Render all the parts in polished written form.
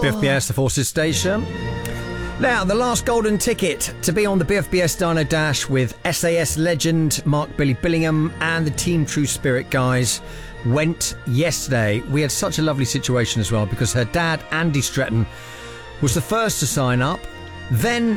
BFBS, the Forces Station. Now, the last golden ticket to be on the BFBS Dino Dash with SAS legend Mark Billy Billingham and the Team True Spirit guys went yesterday. We had such a lovely situation as well because her dad, Andy Stretton, was the first to sign up. Then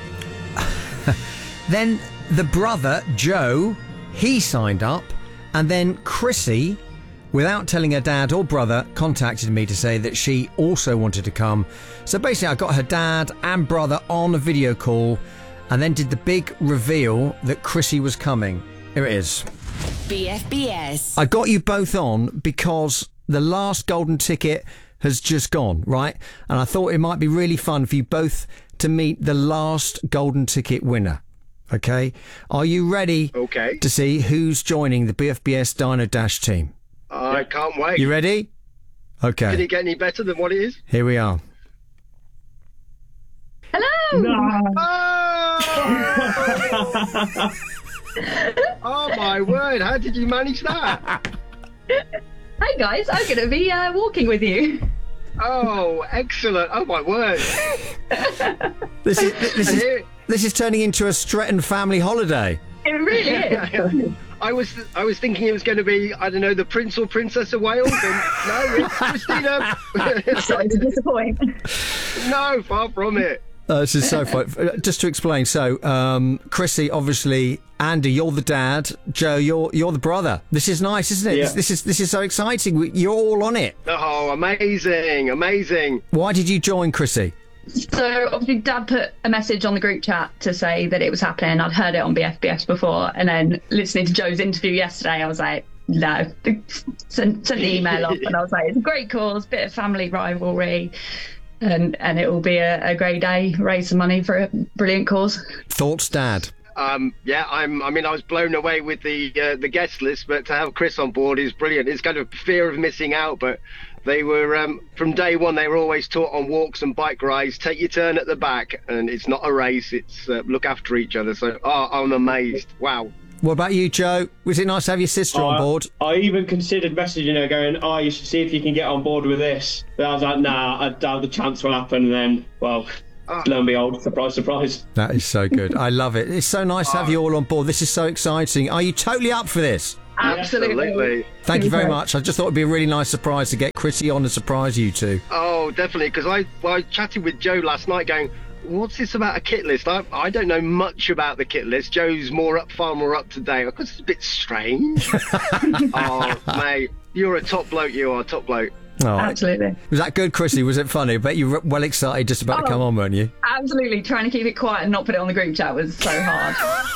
the brother, Joe, he signed up. And then Chrissy, without telling her dad or brother, contacted me to say that she also wanted to come. So basically I got her dad and brother on a video call and then did the big reveal that Chrissy was coming. Here it is. BFBS. I got you both on because the last golden ticket has just gone, right? And I thought it might be really fun for you both to meet the last golden ticket winner. Okay? Are you ready to see who's joining the BFBS Dino Dash team? I can't wait. You ready? Okay. Can it get any better than what it is? Here we are. Hello! No. Oh my word, how did you manage that? Hi guys, I'm going to be walking with you. Oh, excellent. Oh my word. This is turning into a Stretton family holiday. It really is. I was thinking it was going to be, I don't know, the Prince or Princess of Wales. And no, it's Christina. Sorry to disappoint. No, far from it. This is so fun. Just to explain, so Chrissy, obviously, Andy, you're the dad. Joe, you're the brother. This is nice, isn't it? Yeah. This is so exciting. You're all on it. Oh, amazing, amazing. Why did you join, Chrissy? So obviously Dad put a message on the group chat to say that it was happening. I'd heard it on BFBS before, and then listening to Joe's interview yesterday, I was like, no, sent the email off, and I was like, it's a great cause, bit of family rivalry, and it will be a great day, raise some money for a brilliant cause. Thoughts, Dad? Yeah, I was blown away with the guest list, but to have Chris on board is brilliant. It's kind of fear of missing out, but they were, from day one, they were always taught on walks and bike rides, take your turn at the back, and it's not a race, it's look after each other. So, I'm amazed. Wow. What about you, Joe? Was it nice to have your sister on board? I even considered messaging her going, you should see if you can get on board with this. But I was like, nah, I doubt the chance will happen. And then, well, lo and behold, surprise, surprise. That is so good. I love it. It's so nice to have you all on board. This is so exciting. Are you totally up for this? Absolutely. Thank you very much. I just thought it'd be a really nice surprise to get Chrissy on and surprise you two. Oh, definitely, because I chatted with Joe last night going, what's this about a kit list? I don't know much about the kit list. Joe's far more up to date. Because it's a bit strange. Oh, mate, you're a top bloke. You are a top bloke. Oh, absolutely. Was that good, Chrissy? Was it funny? I bet you were well excited just about to come on, weren't you? Absolutely. Trying to keep it quiet and not put it on the group chat was so hard.